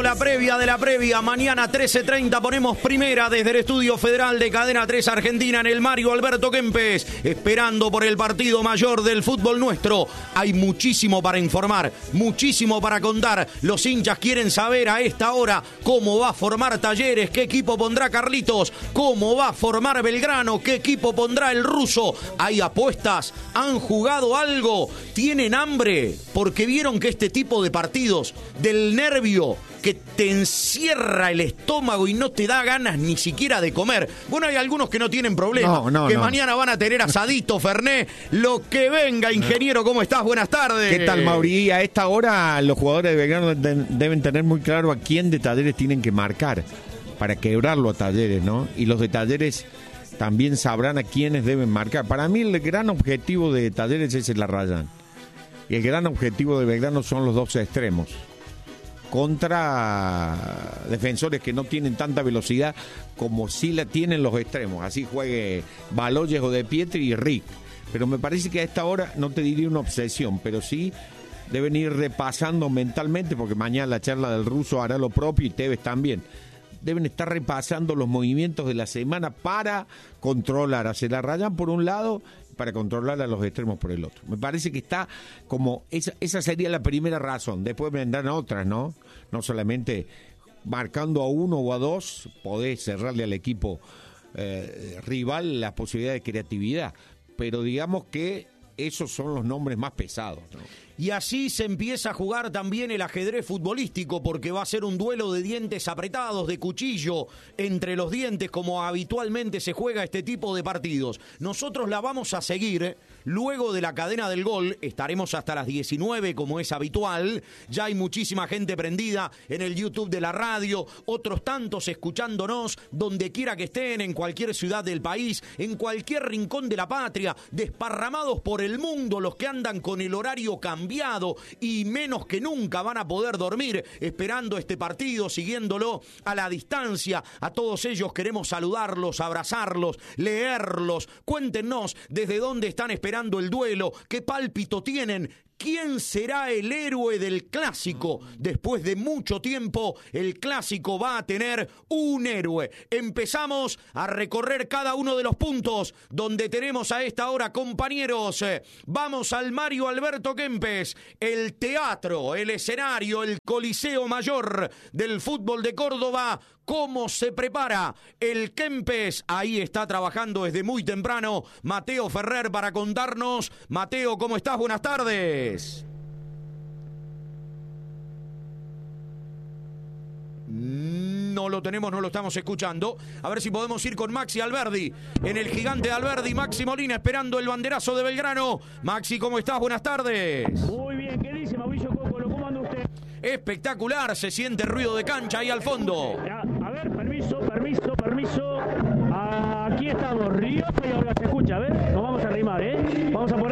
arrancando la previa de la previa. Mañana 13:30 ponemos primera desde el Estudio Federal de Cadena 3 Argentina en el Mario Alberto Kempes, esperando por el partido mayor del fútbol nuestro. Hay muchísimo para informar, muchísimo para contar. Los hinchas quieren saber a esta hora cómo va a formar Talleres, qué equipo pondrá Carlitos, cómo va a formar Belgrano, qué equipo pondrá el ruso. Hay apuestas, han jugado algo, tienen hambre, porque vieron que este tipo de partidos del nervio que te encierra el estómago y no te da ganas ni siquiera de comer. Bueno, hay algunos que no tienen problema, mañana van a tener asadito, Ferné, lo que venga. Ingeniero, ¿cómo estás? Buenas tardes. ¿Qué tal, Mauri? A esta hora los jugadores de Belgrano deben tener muy claro a quién de Talleres tienen que marcar para quebrarlo a Talleres, ¿no? Y los de Talleres también sabrán a quiénes deben marcar. Para mí el gran objetivo de Talleres es el Arrayán. Y el gran objetivo de Belgrano son los dos extremos. Contra defensores que no tienen tanta velocidad como sí la tienen los extremos. Así juegue Baloyes o De Pietri y Rick. Pero me parece que a esta hora, no te diría una obsesión, pero sí deben ir repasando mentalmente, porque mañana la charla del ruso hará lo propio y Tevez también. Deben estar repasando los movimientos de la semana para controlar a Arrayán por un lado, para controlar a los extremos por el otro. Me parece que está como, esa sería la primera razón. Después vendrán otras, ¿no? No solamente marcando a uno o a dos, podés cerrarle al equipo rival la posibilidad de creatividad. Pero digamos que esos son los nombres más pesados, ¿no? Y así se empieza a jugar también el ajedrez futbolístico, porque va a ser un duelo de dientes apretados, de cuchillo entre los dientes, como habitualmente se juega este tipo de partidos. Nosotros la vamos a seguir luego de la cadena del gol. Estaremos hasta las 19 como es habitual. Ya hay muchísima gente prendida en el YouTube de la radio, otros tantos escuchándonos donde quiera que estén, en cualquier ciudad del país, en cualquier rincón de la patria, desparramados por el mundo, los que andan con el horario cambiado y menos que nunca van a poder dormir esperando este partido, siguiéndolo a la distancia. A todos ellos queremos saludarlos, abrazarlos, leerlos. Cuéntenos desde dónde están esperando el duelo, qué pálpito tienen. ¿Quién será el héroe del clásico? Después de mucho tiempo, el clásico va a tener un héroe. Empezamos a recorrer cada uno de los puntos donde tenemos a esta hora, compañeros. Vamos al Mario Alberto Kempes, el teatro, el escenario, el Coliseo Mayor del fútbol de Córdoba. ¿Cómo se prepara el Kempes? Ahí está trabajando desde muy temprano Mateo Ferrer para contarnos. Mateo, ¿cómo estás? Buenas tardes. No lo tenemos, no lo estamos escuchando. A ver si podemos ir con Maxi Alberdi. En el gigante de Alberdi, Maxi Molina esperando el banderazo de Belgrano. Maxi, ¿cómo estás? Buenas tardes. Muy bien, ¿qué dice Mauricio Cocolo? ¿Cómo anda usted? Espectacular, se siente ruido de cancha ahí al fondo. A ver, permiso. Aquí estamos, Río, y ahora se escucha, a ver, nos vamos a arrimar, ¿eh? Vamos a poner